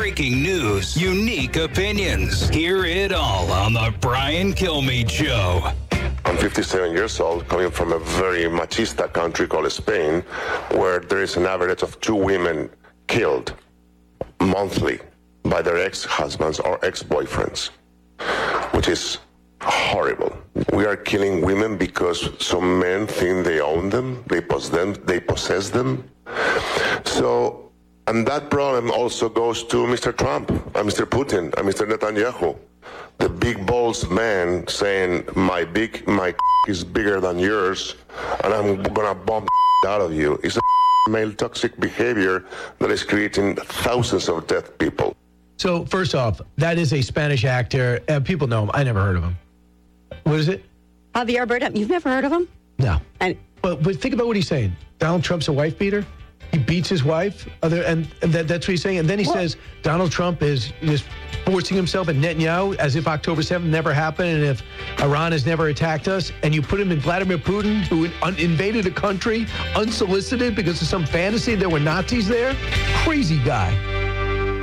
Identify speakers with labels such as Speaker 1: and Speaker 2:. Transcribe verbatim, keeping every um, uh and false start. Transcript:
Speaker 1: Breaking news, unique opinions. Hear it all on the Brian Kilmeade Show.
Speaker 2: I'm fifty-seven years old, coming from a very machista country called Spain, where there is an average of two women killed monthly by their ex-husbands or ex-boyfriends, which is horrible. We are killing women because some men think they own them, they possess them, they possess them. So, and that problem also goes to Mister Trump, and Mister Putin, and Mister Netanyahu. The big balls man saying, my big, my is bigger than yours, and I'm gonna bomb out of you. It's a male toxic behavior that is creating thousands of dead people.
Speaker 3: So, first off, that is a Spanish actor. Uh, people know him. I never heard of him. What is it?
Speaker 4: Javier Bardem. You've never heard of him?
Speaker 3: No.
Speaker 4: And,
Speaker 3: but, but think about what he's saying. Donald Trump's a wife beater. He beats his wife. Other and, and that, that's what he's saying. And then he what? says Donald Trump is just forcing himself at Netanyahu as if October seventh never happened and if Iran has never attacked us. And you put him in Vladimir Putin, who un- invaded a country unsolicited because of some fantasy there were Nazis there. Crazy guy.